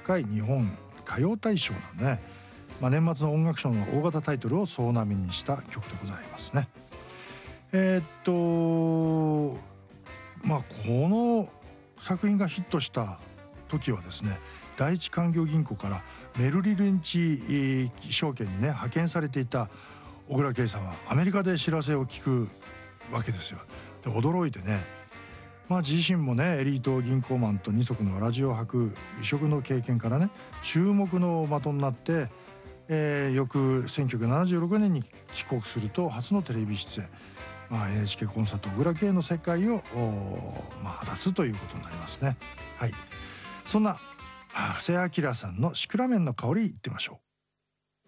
回日本歌謡大賞のね、年末の音楽賞の大型タイトルを総なめにした曲でございますね。この作品がヒットした時はですね、第一勧業銀行からメルリルンチ証券にね派遣されていた小倉圭さんはアメリカで知らせを聞くわけですよ。で驚いてね、自身もねエリート銀行マンと二足のわらじを履く異色の経験からね注目の的になって、翌1976年に帰国すると初のテレビ出演、NHK コンサート小倉圭の世界を果たすということになりますね。はい、そんな布施明さんのシクラメンの香りいってみましょう。